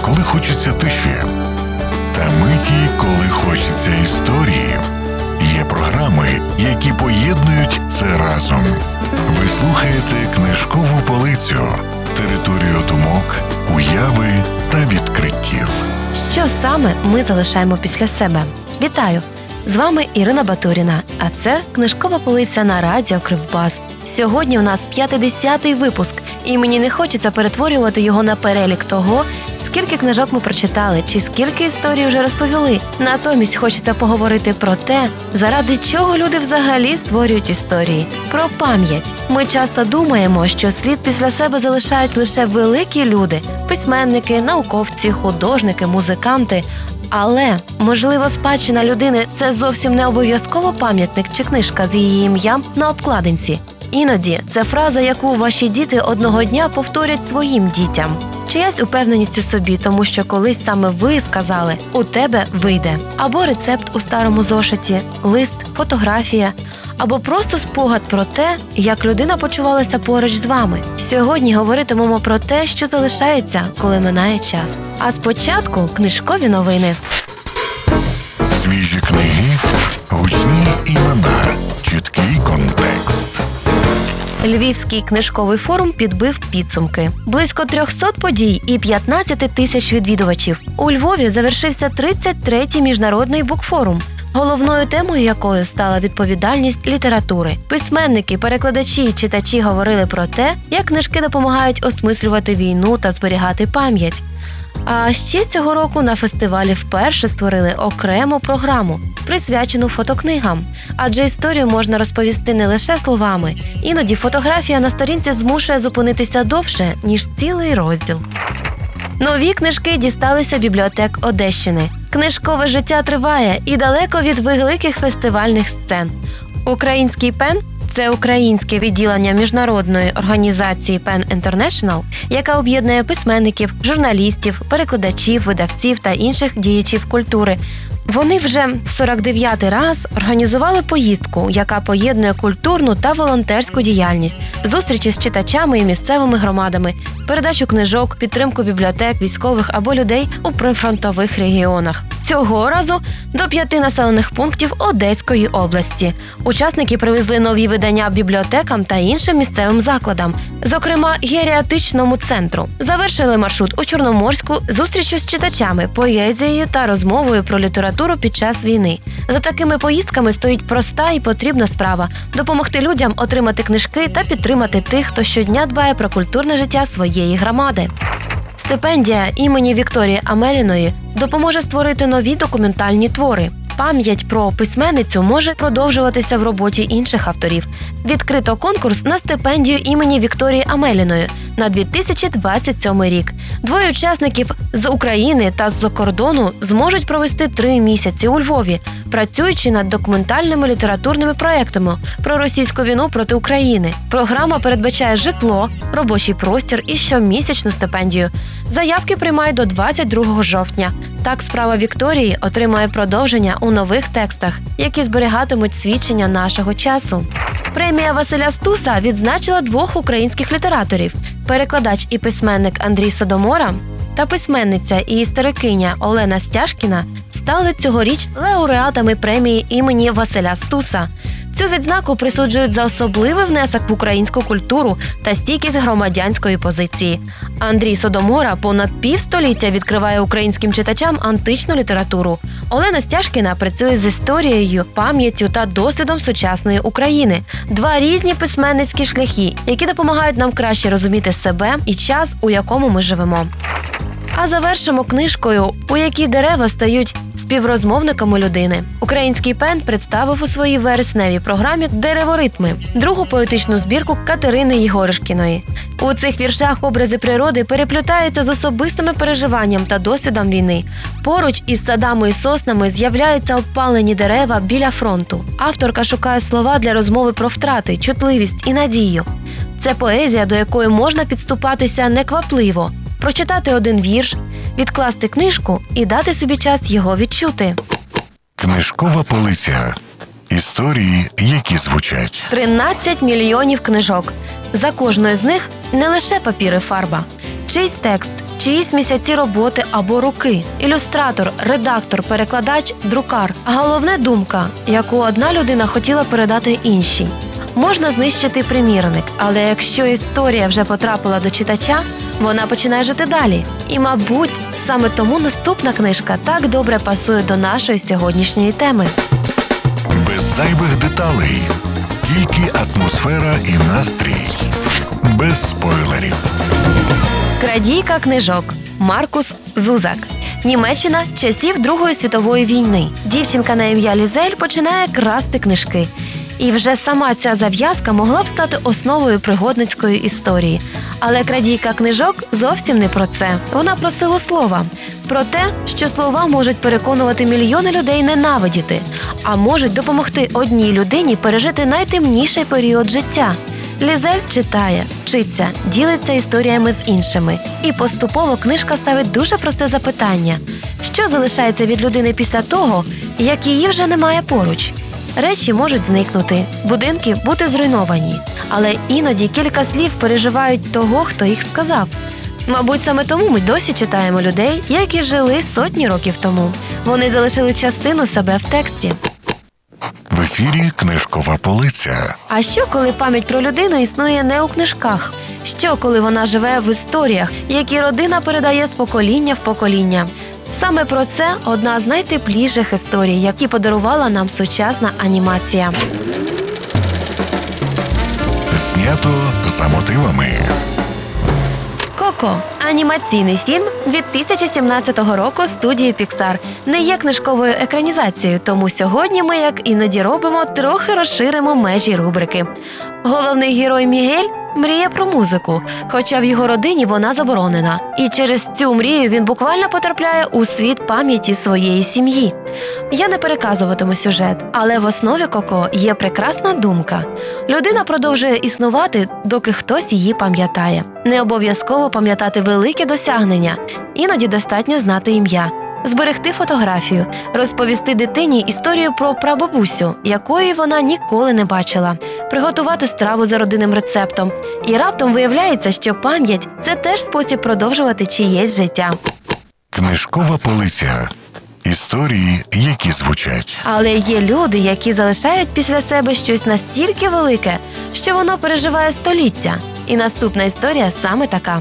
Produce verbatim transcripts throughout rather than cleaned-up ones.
коли хочеться тиші, та миті, коли хочеться історії. Є програми, які поєднують це разом. Ви слухаєте «Книжкову полицю» – територію думок, уяви та відкриттів. Що саме ми залишаємо після себе? Вітаю! З вами Ірина Батуріна, а це «Книжкова полиця» на радіо Кривбас. Сьогодні у нас п'ятдесятий випуск, і мені не хочеться перетворювати його на перелік того, скільки книжок ми прочитали, чи скільки історій вже розповіли. Натомість хочеться поговорити про те, заради чого люди взагалі створюють історії. Про пам'ять. Ми часто думаємо, що слід після себе залишають лише великі люди – письменники, науковці, художники, музиканти. Але, можливо, спадщина людини – це зовсім не обов'язково пам'ятник чи книжка з її ім'ям на обкладинці. Іноді це фраза, яку ваші діти одного дня повторять своїм дітям. Чиясь упевненість у собі, тому що колись саме ви сказали «у тебе вийде». Або рецепт у старому зошиті, лист, фотографія. Або просто спогад про те, як людина почувалася поруч з вами. Сьогодні говоритимемо про те, що залишається, коли минає час. А спочатку книжкові новини. Свіжі книги, гучні імена, чіткий контекст. Львівський книжковий форум підбив підсумки. Близько трьохсот подій і п'ятнадцять тисяч відвідувачів. У Львові завершився тридцять третій міжнародний букфорум, головною темою якою стала відповідальність літератури. Письменники, перекладачі і читачі говорили про те, як книжки допомагають осмислювати війну та зберігати пам'ять. А ще цього року на фестивалі вперше створили окрему програму, присвячену фотокнигам. Адже історію можна розповісти не лише словами. Іноді фотографія на сторінці змушує зупинитися довше, ніж цілий розділ. Нові книжки дісталися бібліотек Одещини. Книжкове життя триває і далеко від великих фестивальних сцен. Український пен – це українське відділення міжнародної організації Pen International, яка об'єднує письменників, журналістів, перекладачів, видавців та інших діячів культури. Вони вже в сорок дев'ятий раз організували поїздку, яка поєднує культурну та волонтерську діяльність, зустрічі з читачами і місцевими громадами, передачу книжок, підтримку бібліотек, військових або людей у прифронтових регіонах. Цього разу до п'яти населених пунктів Одеської області. Учасники привезли нові видання бібліотекам та іншим місцевим закладам, зокрема геріатричному центру. Завершили маршрут у Чорноморську зустрічю з читачами, поезією та розмовою про літературу під час війни. За такими поїздками стоїть проста і потрібна справа – допомогти людям отримати книжки та підтримати тих, хто щодня дбає про культурне життя своєї громади. Стипендія імені Вікторії Амеліної допоможе створити нові документальні твори. Пам'ять про письменницю може продовжуватися в роботі інших авторів. Відкрито конкурс на стипендію імені Вікторії Амеліної на дві тисячі двадцять сьомий рік. Двоє учасників з України та з-за кордону зможуть провести три місяці у Львові, працюючи над документальними літературними проєктами про російську війну проти України. Програма передбачає житло, робочий простір і щомісячну стипендію. Заявки приймають до двадцять другого жовтня. Так справа Вікторії отримає продовження у нових текстах, які зберігатимуть свідчення нашого часу. Премія Василя Стуса відзначила двох українських літераторів – перекладач і письменник Андрій Содомора та письменниця і історикиня Олена Стяжкіна стали цьогоріч лауреатами премії імені Василя Стуса. Цю відзнаку присуджують за особливий внесок в українську культуру та стійкість громадянської позиції. Андрій Содомора понад півстоліття відкриває українським читачам античну літературу. Олена Стяжкіна працює з історією, пам'яттю та досвідом сучасної України. Два різні письменницькі шляхи, які допомагають нам краще розуміти себе і час, у якому ми живемо. А завершимо книжкою, у якій дерева стають співрозмовниками людини. Український пен представив у своїй вересневій програмі «Дереворитми» – другу поетичну збірку Катерини Єгоришкіної. У цих віршах образи природи переплітаються з особистими переживанням та досвідом війни. Поруч із садами і соснами з'являються обпалені дерева біля фронту. Авторка шукає слова для розмови про втрати, чутливість і надію. Це поезія, до якої можна підступатися неквапливо, прочитати один вірш, відкласти книжку і дати собі час його відчути. Книжкова полиця. Історії, які звучать. тринадцять мільйонів книжок. За кожною з них не лише папір і фарба. Чийсь текст, чиїсь місяці роботи або руки. Ілюстратор, редактор, перекладач, друкар. А головне – думка, яку одна людина хотіла передати іншій. Можна знищити примірник, але якщо історія вже потрапила до читача, вона починає жити далі. І, мабуть, саме тому наступна книжка так добре пасує до нашої сьогоднішньої теми. Без зайвих деталей. Тільки атмосфера і настрій. Без спойлерів. Крадійка книжок. Маркус Зузак. Німеччина часів Другої світової війни. Дівчинка на ім'я Лізель починає красти книжки. І вже сама ця зав'язка могла б стати основою пригодницької історії. Але крадійка книжок зовсім не про це. Вона про силу слова. Про те, що слова можуть переконувати мільйони людей ненавидіти, а можуть допомогти одній людині пережити найтемніший період життя. Лізель читає, вчиться, ділиться історіями з іншими. І поступово книжка ставить дуже просте запитання. Що залишається від людини після того, як її вже немає поруч? Речі можуть зникнути, будинки бути зруйновані. Але іноді кілька слів переживають того, хто їх сказав. Мабуть, саме тому ми досі читаємо людей, які жили сотні років тому. Вони залишили частину себе в тексті. В ефірі книжкова полиця. А що, коли пам'ять про людину існує не у книжках? Що, коли вона живе в історіях, які родина передає з покоління в покоління? Саме про це одна з найтепліших історій, які подарувала нам сучасна анімація. Знято за мотивами. «Коко» – анімаційний фільм від дві тисячі сімнадцятого року студії Pixar. Не є книжковою екранізацією, тому сьогодні ми, як іноді робимо, трохи розширимо межі рубрики. Головний герой Мігель мріє про музику, хоча в його родині вона заборонена. І через цю мрію він буквально потрапляє у світ пам'яті своєї сім'ї. Я не переказуватиму сюжет, але в основі «Коко» є прекрасна думка. Людина продовжує існувати, доки хтось її пам'ятає. Не обов'язково пам'ятати великі досягнення, іноді достатньо знати ім'я. Зберегти фотографію, розповісти дитині історію про прабабусю, якої вона ніколи не бачила, приготувати страву за родинним рецептом. І раптом виявляється, що пам'ять – це теж спосіб продовжувати чиєсь життя. Книжкова полиця. Історії, які звучать. Але є люди, які залишають після себе щось настільки велике, що воно переживає століття. І наступна історія саме така.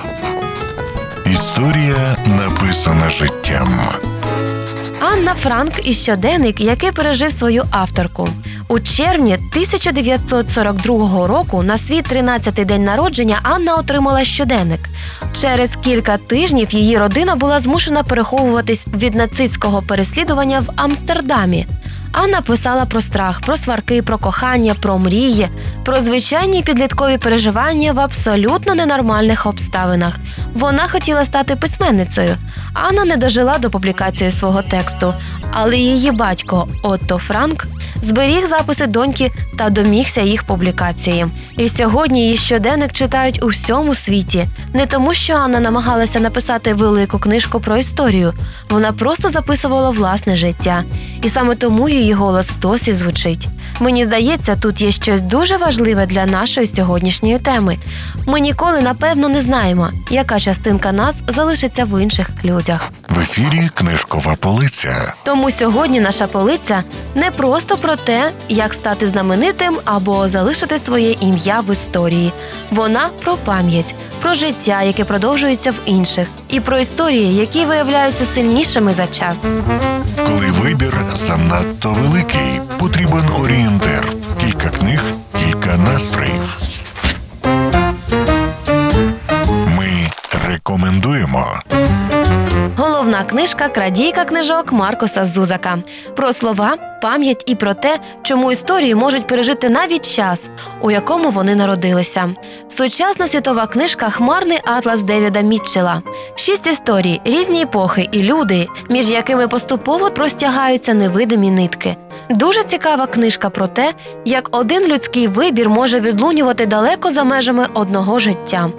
Історія, написана життям. Анна Франк і щоденник, який пережив свою авторку. У червні тисяча дев'ятсот сорок другого року на свій тринадцятий день народження Анна отримала щоденник. Через кілька тижнів її родина була змушена переховуватись від нацистського переслідування в Амстердамі. Анна писала про страх, про сварки, про кохання, про мрії, про звичайні підліткові переживання в абсолютно ненормальних обставинах. Вона хотіла стати письменницею. Анна не дожила до публікації свого тексту, але її батько Отто Франк зберіг записи доньки та домігся їх публікації. І сьогодні її щоденник читають у всьому світі. Не тому, що Анна намагалася написати велику книжку про історію. Вона просто записувала власне життя. І саме тому її голос досі звучить. Мені здається, тут є щось дуже важливе для нашої сьогоднішньої теми. Ми ніколи, напевно, не знаємо, яка частинка нас залишиться в інших людях. В ефірі книжкова полиця. Тому сьогодні наша полиця не просто про те, як стати знаменитим або залишити своє ім'я в історії. Вона про пам'ять, про життя, яке продовжується в інших, і про історії, які виявляються сильнішими за час. Коли вибір занадто великий, потрібен орієнтир. Кілька книг, кілька настроїв. Ми рекомендуємо. Головна книжка «Крадійка книжок» Маркуса Зузака. Про слова, пам'ять і про те, чому історії можуть пережити навіть час, у якому вони народилися. Сучасна світова книжка «Хмарний атлас» Девіда Мітчелла. Шість історій, різні епохи і люди, між якими поступово простягаються невидимі нитки. Дуже цікава книжка про те, як один людський вибір може відлунювати далеко за межами одного життя.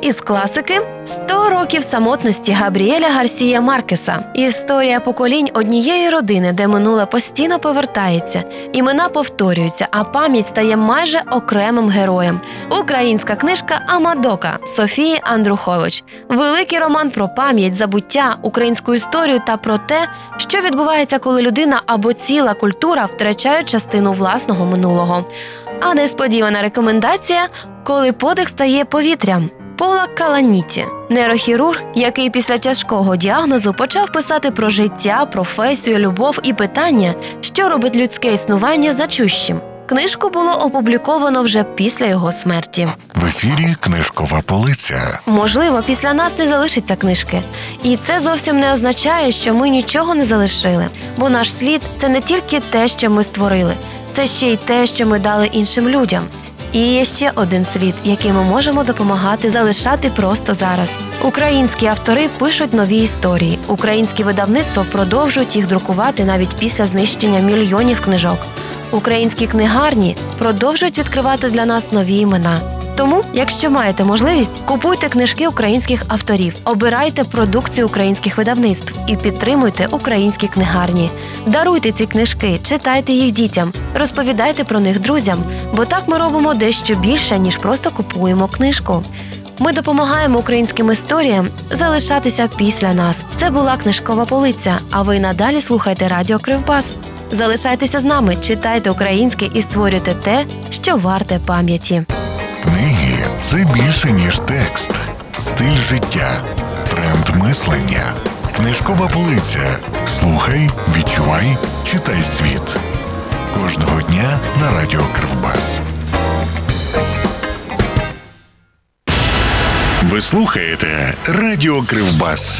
Із класики «сто років самотності» Габріеля Гарсія Маркеса. Історія поколінь однієї родини, де минуле постійно повертається, імена повторюються, а пам'ять стає майже окремим героєм. Українська книжка «Амадока» Софії Андрухович. Великий роман про пам'ять, забуття, українську історію та про те, що відбувається, коли людина або ціла культура втрачають частину власного минулого. А несподівана рекомендація «Коли подих стає повітрям» Пола Каланіті, нейрохірург, який після тяжкого діагнозу почав писати про життя, професію, любов і питання, що робить людське існування значущим. Книжку було опубліковано вже після його смерті. В ефірі «Книжкова полиця». Можливо, після нас не залишиться книжки. І це зовсім не означає, що ми нічого не залишили. Бо наш слід – це не тільки те, що ми створили. Це ще й те, що ми дали іншим людям. І є ще один слід, який ми можемо допомагати залишати просто зараз. Українські автори пишуть нові історії. Українські видавництва продовжують їх друкувати навіть після знищення мільйонів книжок. Українські книгарні продовжують відкривати для нас нові імена. Тому, якщо маєте можливість, купуйте книжки українських авторів, обирайте продукцію українських видавництв і підтримуйте українські книгарні. Даруйте ці книжки, читайте їх дітям, розповідайте про них друзям, бо так ми робимо дещо більше, ніж просто купуємо книжку. Ми допомагаємо українським історіям залишатися після нас. Це була «Книжкова полиця», а ви надалі слухайте Радіо Кривбас. Залишайтеся з нами, читайте українське і створюйте те, що варте пам'яті. Книги – це більше, ніж текст. Стиль життя, тренд мислення. Книжкова полиця. Слухай, відчувай, читай світ. Кожного дня на Радіо Кривбас. Ви слухаєте Радіо Кривбас.